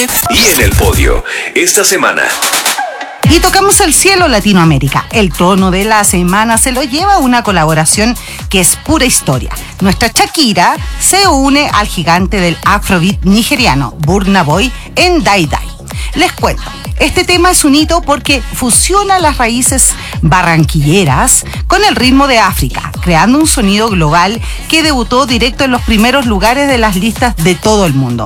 Y en el podio, esta semana. Y tocamos el cielo Latinoamérica. El trono de la semana se lo lleva una colaboración que es pura historia. Nuestra Shakira se une al gigante del Afrobeat nigeriano, Burna Boy, en Die Die. Les cuento, este tema es un hito porque fusiona las raíces barranquilleras con el ritmo de África, creando un sonido global que debutó directo en los primeros lugares de las listas de todo el mundo.